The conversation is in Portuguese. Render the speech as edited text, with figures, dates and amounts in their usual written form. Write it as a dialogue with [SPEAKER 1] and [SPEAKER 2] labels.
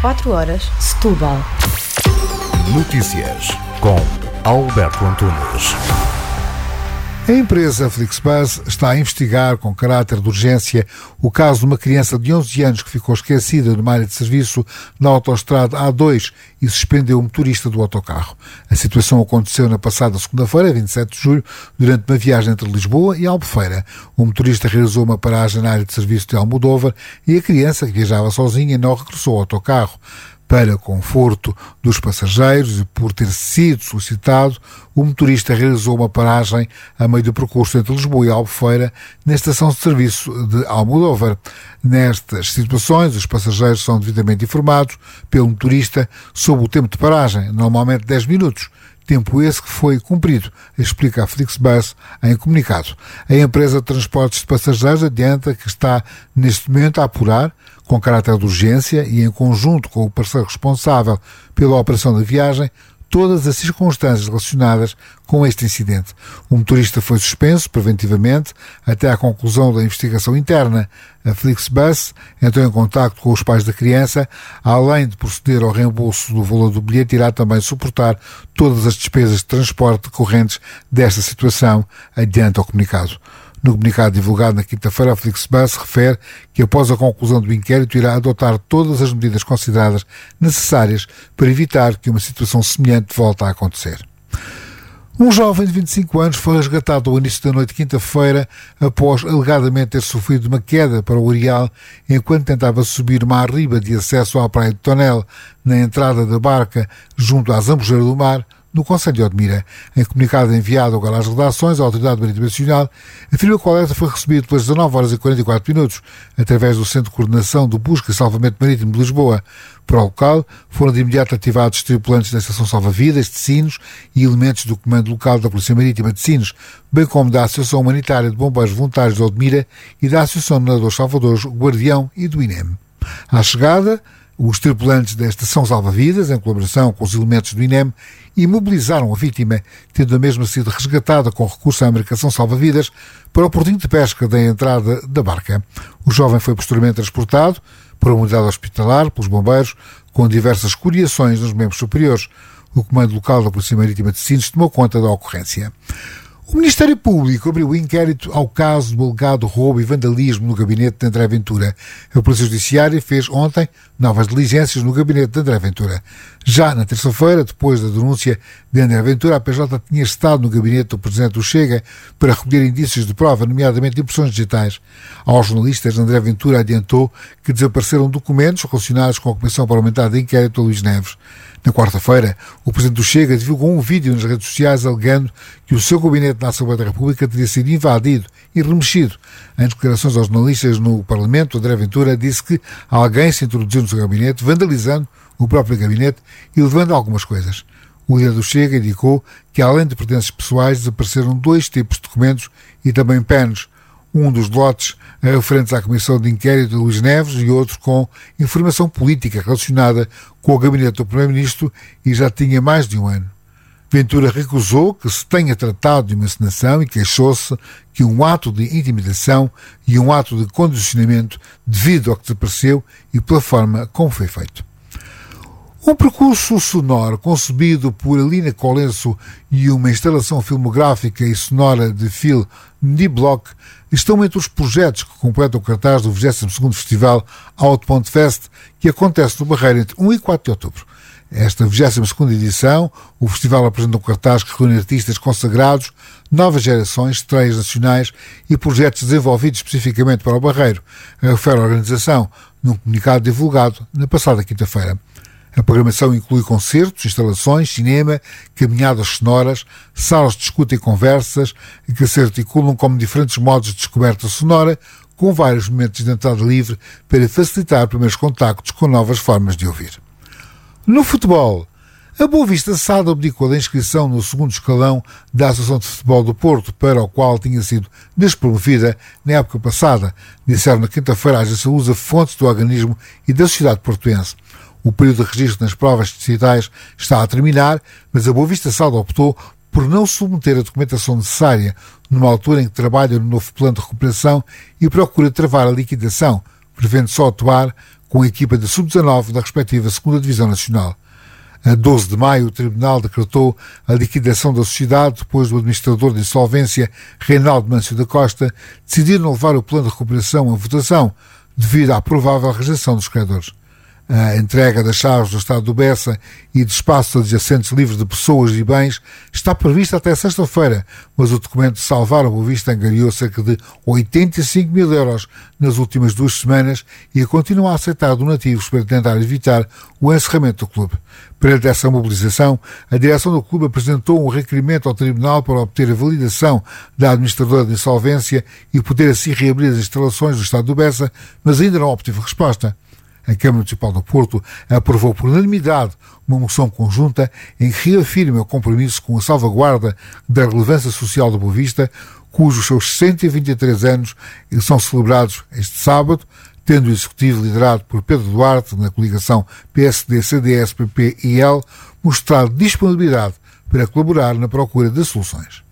[SPEAKER 1] 24h, Setúbal.
[SPEAKER 2] Notícias com Alberto Antunes.
[SPEAKER 3] A empresa Flixbus está a investigar com caráter de urgência o caso de uma criança de 11 anos que ficou esquecida numa área de serviço na autoestrada A2 e suspendeu o motorista do autocarro. A situação aconteceu na passada segunda-feira, 27 de julho, durante uma viagem entre Lisboa e Albufeira. O motorista realizou uma paragem na área de serviço de Almodóvar e a criança, que viajava sozinha, não regressou ao autocarro. Para conforto dos passageiros e por ter sido solicitado, o motorista realizou uma paragem a meio do percurso entre Lisboa e Albufeira na estação de serviço de Almodóvar. Nestas situações, os passageiros são devidamente informados pelo motorista sobre o tempo de paragem, normalmente 10 minutos. Tempo esse que foi cumprido, explica a Flixbus em comunicado. A empresa de transportes de passageiros adianta que está neste momento a apurar, com caráter de urgência e em conjunto com o parceiro responsável pela operação da viagem, todas as circunstâncias relacionadas com este incidente. O motorista foi suspenso preventivamente até à conclusão da investigação interna. A Flixbus entrou em contacto com os pais da criança. Além de proceder ao reembolso do valor do bilhete, irá também suportar todas as despesas de transporte decorrentes desta situação, adianta o comunicado. No comunicado divulgado na quinta-feira, a Flixbus refere que, após a conclusão do inquérito, irá adotar todas as medidas consideradas necessárias para evitar que uma situação semelhante volte a acontecer. Um jovem de 25 anos foi resgatado ao início da noite de quinta-feira após alegadamente ter sofrido uma queda para o areal enquanto tentava subir uma arriba de acesso à praia de Tonel, na entrada da barca junto à Zambujeira do Mar, no concelho de Odmira. Em comunicado enviado agora às redações, a Autoridade Marítima Nacional afirma que o alerta foi recebido pelas 19h44, através do Centro de Coordenação de Busca e Salvamento Marítimo de Lisboa. Para o local, foram de imediato ativados tripulantes da Estação Salva-Vidas de Sines e elementos do Comando Local da Polícia Marítima de Sines, bem como da Associação Humanitária de Bombeiros Voluntários de Odmira e da Associação de Nadadores Salvadores Guardião e do INEM. À chegada, os tripulantes da Estação Salva-Vidas, em colaboração com os elementos do INEM, imobilizaram a vítima, tendo a mesma sido resgatada com recurso à embarcação salva-vidas para o portinho de pesca da entrada da barca. O jovem foi posteriormente transportado para uma unidade hospitalar pelos bombeiros, com diversas escoriações nos membros superiores. O Comando Local da Polícia Marítima de Sines tomou conta da ocorrência. O Ministério Público abriu o inquérito ao caso do alegado roubo e vandalismo no gabinete de André Ventura. A Polícia Judiciária fez ontem novas diligências no gabinete de André Ventura. Já na terça-feira, depois da denúncia de André Ventura, a PJ tinha estado no gabinete do Presidente do Chega para recolher indícios de prova, nomeadamente impressões digitais. Aos jornalistas, André Ventura adiantou que desapareceram documentos relacionados com a Comissão Parlamentar de Inquérito de Luís Neves. Na quarta-feira, o Presidente do Chega divulgou um vídeo nas redes sociais alegando que o seu gabinete na Assembleia da República teria sido invadido e remexido. Em declarações aos jornalistas no Parlamento, André Ventura disse que alguém se introduziu no seu gabinete, vandalizando o próprio gabinete e levando algumas coisas. O líder do Chega indicou que, além de pertences pessoais, desapareceram 2 tipos de documentos e também penos. Um dos lotes referentes à Comissão de Inquérito de Luís Neves e outro com informação política relacionada com o gabinete do Primeiro-Ministro e já tinha mais de um ano. Ventura recusou que se tenha tratado de uma encenação e queixou-se que um ato de intimidação e um ato de condicionamento devido ao que desapareceu e pela forma como foi feito. Um percurso sonoro concebido por Alina Colenso e uma instalação filmográfica e sonora de Phil Niblock estão entre os projetos que completam o cartaz do 22º Festival Outbound Fest, que acontece no Barreiro entre 1 e 4 de outubro. Esta 22ª edição, o festival apresenta um cartaz que reúne artistas consagrados, novas gerações, estreias nacionais e projetos desenvolvidos especificamente para o Barreiro, refere a organização num comunicado divulgado na passada quinta-feira. A programação inclui concertos, instalações, cinema, caminhadas sonoras, salas de escuta e conversas que se articulam como diferentes modos de descoberta sonora, com vários momentos de entrada livre para facilitar primeiros contactos com novas formas de ouvir. No futebol, a Boa Vista SAD abdicou da inscrição no 2º escalão da Associação de Futebol do Porto, para o qual tinha sido despromovida na época passada, disseram na quinta-feira a agência Lusa fontes do organismo e da sociedade portuense. O período de registro nas provas distritais está a terminar, mas a Boa Vista SAD optou por não submeter a documentação necessária numa altura em que trabalha no novo plano de recuperação e procura travar a liquidação, prevendo só atuar com a equipa de sub-19 da respectiva 2ª Divisão Nacional. A 12 de maio, o Tribunal decretou a liquidação da sociedade depois do administrador de insolvência, Reinaldo Mâncio da Costa, decidir não levar o plano de recuperação à votação devido à provável rejeição dos credores. A entrega das chaves do Estado do Bessa e de espaços adjacentes livres de pessoas e bens está prevista até sexta-feira, mas o documento de Salvar a Boa Vista angariou cerca de 85 mil euros nas últimas 2 semanas e continua a aceitar donativos para tentar evitar o encerramento do clube. Perante essa mobilização, a direção do clube apresentou um requerimento ao Tribunal para obter a validação da administradora de insolvência e poder assim reabrir as instalações do Estado do Bessa, mas ainda não obteve resposta. A Câmara Municipal do Porto aprovou por unanimidade uma moção conjunta em que reafirma o compromisso com a salvaguarda da relevância social da Boa Vista, cujos seus 123 anos são celebrados este sábado, tendo o Executivo liderado por Pedro Duarte, na coligação PSD, CDS, PP e IL, mostrado disponibilidade para colaborar na procura de soluções.